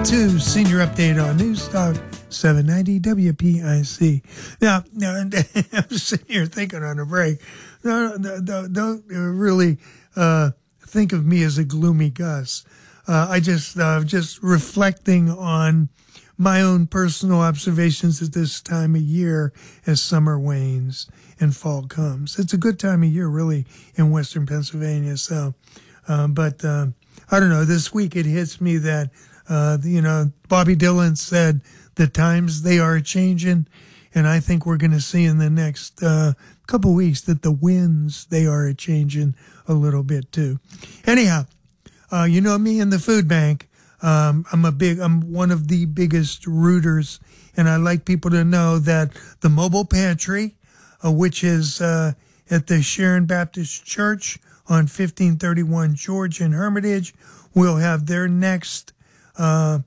to Senior Update on News Talk 790 WPIC. Now, I'm sitting here thinking on a break. Don't really think of me as a gloomy Gus. I just reflecting on my own personal observations at this time of year as summer wanes and fall comes. It's a good time of year, really, in Western Pennsylvania. So, but I don't know. This week it hits me that, Bobby Dylan said the times they are changing, and I think we're going to see in the next couple weeks that the winds, they are changing a little bit too. Anyhow, you know me in the food bank. I'm one of the biggest rooters, and I like people to know that the mobile pantry, which is at the Sharon Baptist Church on 1531 George in Hermitage, will have their next, the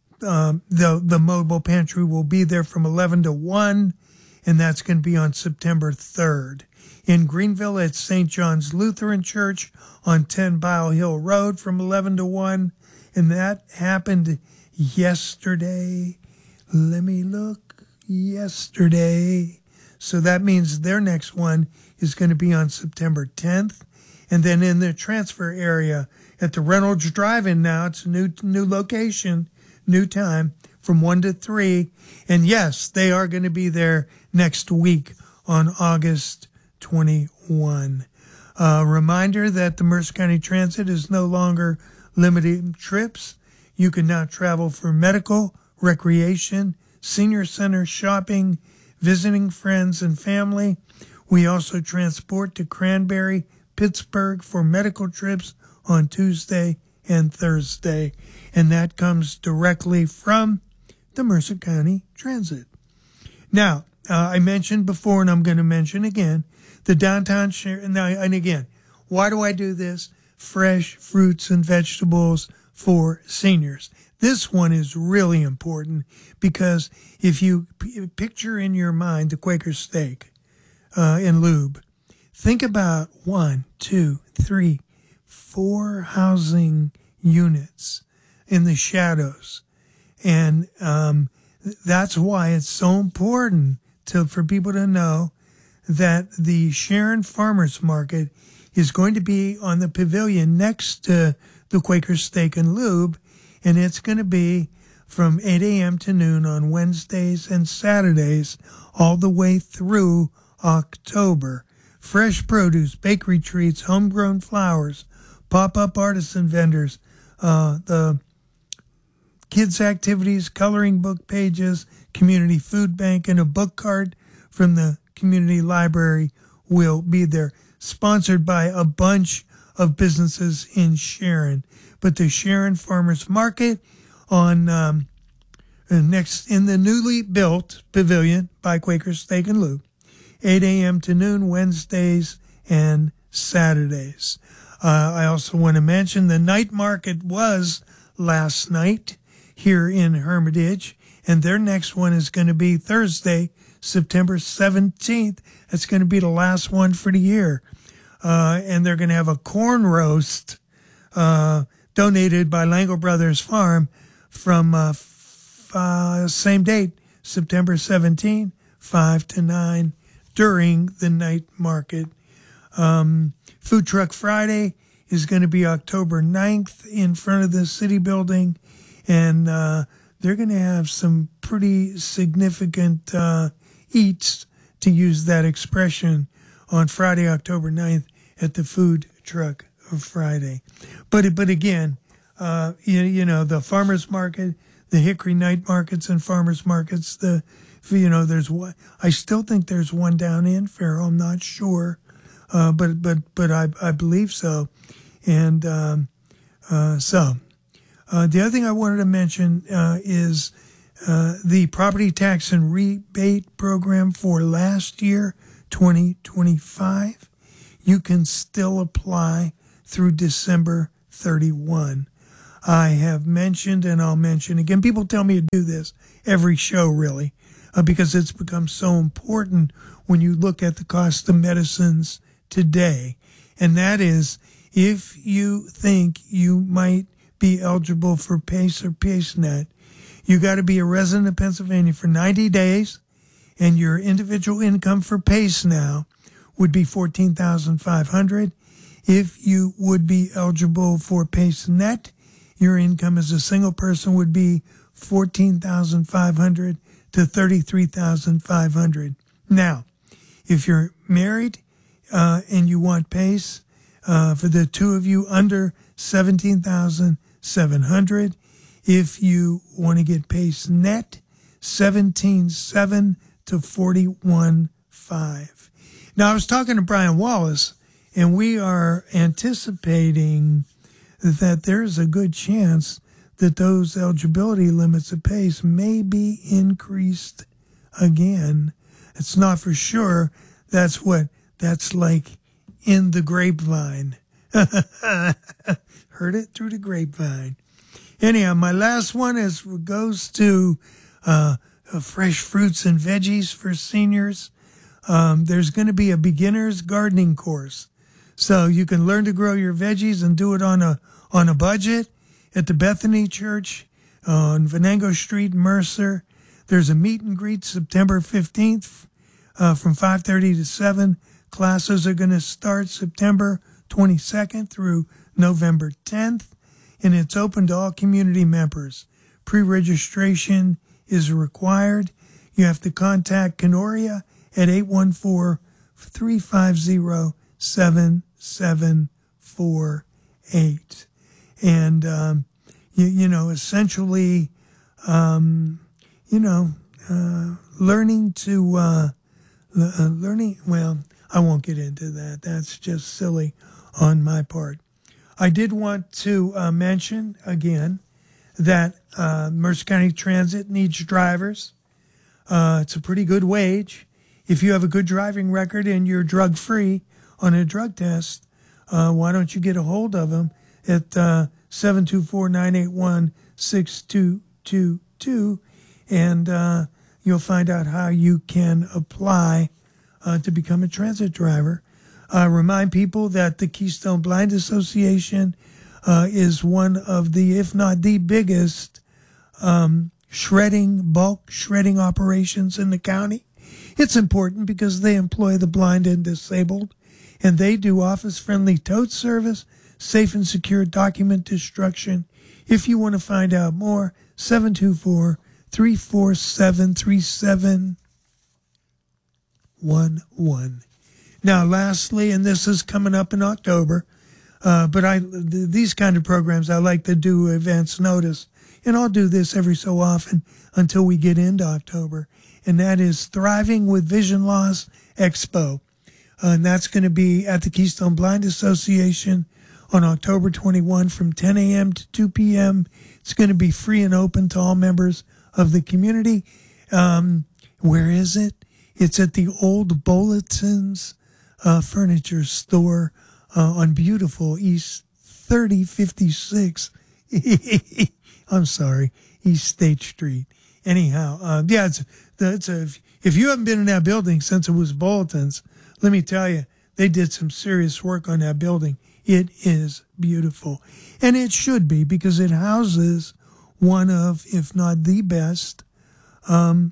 mobile pantry will be there from 11 to 1, and that's going to be on September 3rd. In Greenville at St. John's Lutheran Church on 10 Bile Hill Road from 11 to 1, and that happened yesterday. Let me look. Yesterday. So that means their next one is going to be on September 10th. And then in the transfer area at the Reynolds Drive-In now, it's a new location, new time from 1 to 3. And yes, they are going to be there next week on August 21. Reminder that the Mercer County Transit is no longer limiting trips. You can now travel for medical, recreation, senior center shopping, visiting friends and family. We also transport to Cranberry, Pittsburgh for medical trips on Tuesday and Thursday. And that comes directly from the Mercer County Transit. Now, I mentioned before, and I'm going to mention again, the downtown share. Now, and again, why do I do this? Fresh fruits and vegetables for seniors. This one is really important because if you picture in your mind the Quaker Steak in Lube, think about 1, 2, 3, 4 housing units in the shadows. And that's why it's so important for people to know that the Sharon Farmers Market is going to be on the pavilion next to the Quaker Steak and Lube, and it's going to be from 8 a.m. to noon on Wednesdays and Saturdays all the way through October. Fresh produce, bakery treats, homegrown flowers, pop-up artisan vendors, the kids' activities, coloring book pages, community food bank, and a book cart from the community library will be there. Sponsored by a bunch of businesses in Sharon. But the Sharon Farmers Market on next in the newly built pavilion by Quaker Steak and Lube, 8 a.m. to noon Wednesdays and Saturdays. I also want to mention the night market was last night here in Hermitage, and their next one is going to be Thursday, September 17th. That's going to be the last one for the year. And they're going to have a corn roast donated by Lango Brothers Farm from same date, September 17, 5 to 9, during the night market. Food Truck Friday is going to be October 9th in front of the city building, and they're going to have some pretty significant eats, to use that expression, on Friday, October 9th at the Food Truck Friday. But again, the farmers market, the Hickory night markets and farmers markets, there's one, I still think there's one down in Farrell. I'm not sure. But I believe so. And, the other thing I wanted to mention, is, the property tax and rebate program for last year, 2025. You can still apply through December 31. I have mentioned, and I'll mention again, people tell me to do this every show, really, because it's become so important when you look at the cost of medicines today. And that is, if you think you might be eligible for PACE or PACENet. You got to be a resident of Pennsylvania for 90 days, and your individual income for PACE now would be $14,500. If you would be eligible for PACENet, your income as a single person would be $14,500 to $33,500. Now, if you're married and you want PACE, for the two of you under $17,700. If you want to get PACENet, $17,700 to $41,500. Now, I was talking to Brian Wallace, and we are anticipating that there's a good chance that those eligibility limits of PACE may be increased again. It's not for sure. That's like in the grapevine. Heard it through the grapevine. Anyhow, my last one goes to fresh fruits and veggies for seniors. There's going to be a beginner's gardening course. So you can learn to grow your veggies and do it on a budget at the Bethany Church on Venango Street, Mercer. There's a meet and greet September 15th from 5:30 to 7. Classes are going to start September 22nd through November 10th, and it's open to all community members. Pre-registration is required. You have to contact Kenoria at 814-350-7748. And, essentially, well, I won't get into that. That's just silly on my part. I did want to mention again that Mercer County Transit needs drivers. It's a pretty good wage. If you have a good driving record and you're drug-free on a drug test, why don't you get a hold of them at 724-981-6222, and you'll find out how you can apply to become a transit driver. Remind people that the Keystone Blind Association is one of the, if not the biggest, bulk shredding operations in the county. It's important because they employ the blind and disabled, and they do office-friendly tote service, safe and secure document destruction. If you want to find out more, 724-347-3711. Now, lastly, and this is coming up in October, but these kind of programs, I like to do advance notice, and I'll do this every so often until we get into October, and that is Thriving with Vision Loss Expo. And that's going to be at the Keystone Blind Association on October 21 from 10 a.m. to 2 p.m. It's going to be free and open to all members of the community. Where is it? It's at the Old Bulletins furniture store on beautiful East 3056. I'm sorry, East State Street. Anyhow, if you haven't been in that building since it was Bulletins, let me tell you, they did some serious work on that building. It is beautiful. And it should be, because it houses one of, if not the best, blind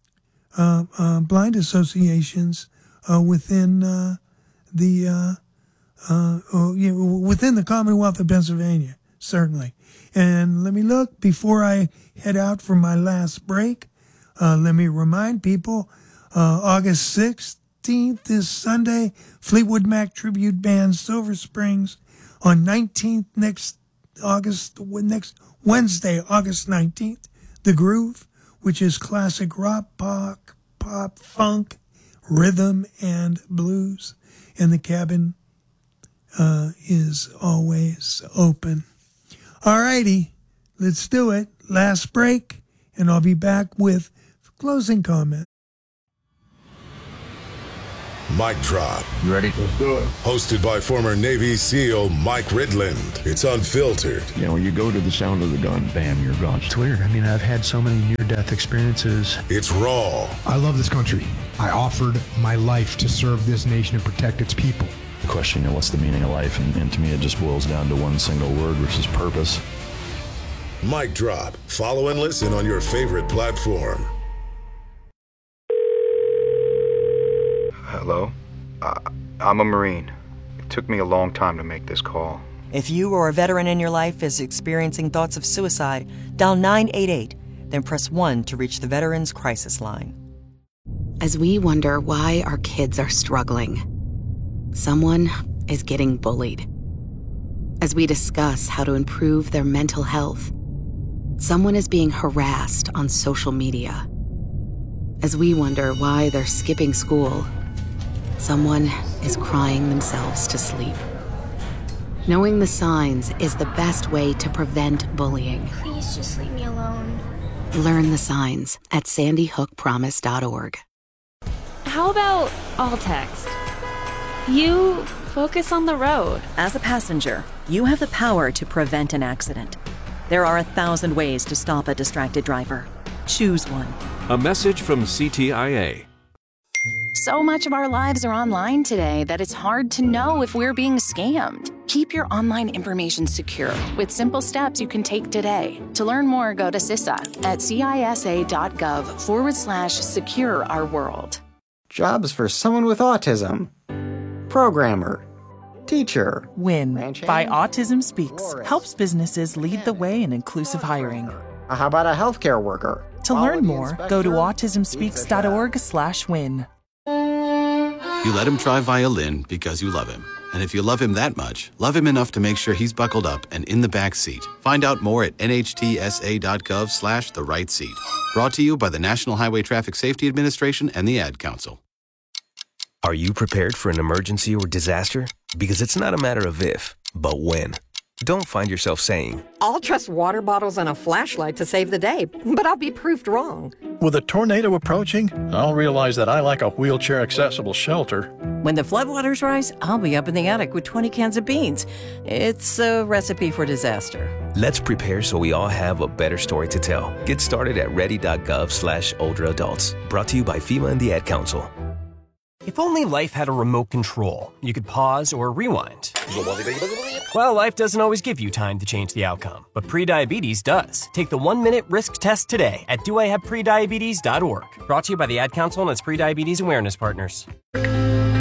associations within within the Commonwealth of Pennsylvania, certainly. And let me look before I head out for my last break. Let me remind people, August 16th is Sunday, Fleetwood Mac Tribute Band, Silver Springs. On 19th, next Wednesday, August 19th, The Groove, which is classic rock, pop, funk, rhythm, and blues. And the cabin is always open. All righty, let's do it. Last break, and I'll be back with closing comment. Mic Drop. You ready? Let's do it. Hosted by former Navy SEAL Mike Ridland. It's unfiltered. You know, when you go to the sound of the gun, bam, you're gone. It's weird. I mean, I've had so many near-death experiences. It's raw. I love this country. I offered my life to serve this nation and protect its people. The question, what's the meaning of life? And to me, it just boils down to one single word, which is purpose. Mic Drop. Follow and listen on your favorite platform. Hello? I'm a Marine. It took me a long time to make this call. If you or a veteran in your life is experiencing thoughts of suicide, dial 988, then press 1 to reach the Veterans Crisis Line. As we wonder why our kids are struggling, someone is getting bullied. As we discuss how to improve their mental health, someone is being harassed on social media. As we wonder why they're skipping school, someone is crying themselves to sleep. Knowing the signs is the best way to prevent bullying. Please just leave me alone. Learn the signs at sandyhookpromise.org. How about all text? You focus on the road. As a passenger, you have the power to prevent an accident. There are 1,000 ways to stop a distracted driver. Choose one. A message from CTIA. So much of our lives are online today that it's hard to know if we're being scammed. Keep your online information secure with simple steps you can take today. To learn more, go to CISA at cisa.gov/secure our world. Jobs for someone with autism. Programmer. Teacher. WIN by Autism Speaks helps businesses lead the way in inclusive hiring. How about a healthcare worker? To learn more, go to autismspeaks.org/win. You let him try violin because you love him. And if you love him that much, love him enough to make sure he's buckled up and in the back seat. Find out more at nhtsa.gov/the-right seat. Brought to you by the National Highway Traffic Safety Administration and the Ad Council. Are you prepared for an emergency or disaster? Because it's not a matter of if, but when. Don't find yourself saying, I'll trust water bottles and a flashlight to save the day, but I'll be proved wrong. With a tornado approaching, I'll realize that I like a wheelchair-accessible shelter. When the floodwaters rise, I'll be up in the attic with 20 cans of beans. It's a recipe for disaster. Let's prepare so we all have a better story to tell. Get started at ready.gov/older adults. Brought to you by FEMA and the Ad Council. If only life had a remote control, you could pause or rewind. Well, life doesn't always give you time to change the outcome, but prediabetes does. Take the 1-minute risk test today at doihaveprediabetes.org. Brought to you by the Ad Council and its prediabetes awareness partners.